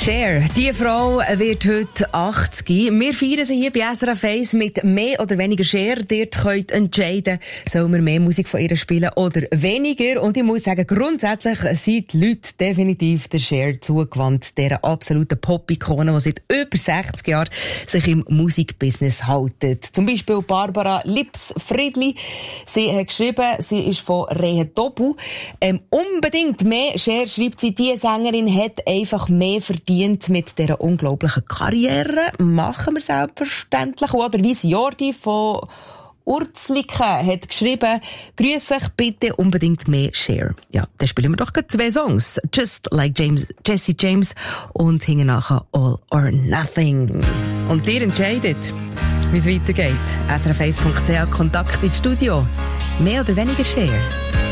Cher, die Frau wird heute 80. Wir feiern sie hier bei SRF 1 mit mehr oder weniger Cher. Dort könnt ihr entscheiden, sollen wir mehr Musik von ihr spielen oder weniger. Und ich muss sagen, grundsätzlich sind die Leute definitiv der Cher zugewandt, dieser absoluten Pop-Ikone, die seit über 60 Jahren sich im Musikbusiness halten. Zum Beispiel Barbara Lips-Friedli. Sie hat geschrieben, sie ist von Rehetobu. Unbedingt mehr Cher, schreibt sie, die Sängerin hat einfach mehr verdient mit dieser unglaublichen Karriere. Machen wir selbstverständlich. Oder wie Jordi von Urzliken hat geschrieben, grüß euch, bitte unbedingt mehr Cher. Ja, dann spielen wir doch gleich 2 Songs. Just Like Jesse James und hinten nachher All or Nothing. Und ihr entscheidet, wie es weitergeht. srf1.ch, Kontakt ins Studio. Mehr oder weniger Cher.